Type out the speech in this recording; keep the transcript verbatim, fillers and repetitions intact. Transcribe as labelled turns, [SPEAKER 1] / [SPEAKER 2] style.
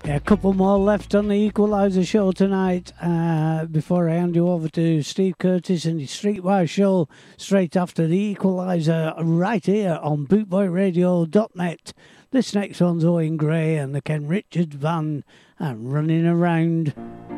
[SPEAKER 1] Yeah, a couple more left on the Equaliser show tonight uh, before I hand you over to Steve Curtis and his Streetwise show straight after the Equaliser right here on bootboy radio dot net. This next one's Owen Gray and the Ken Richards Band and Running Around.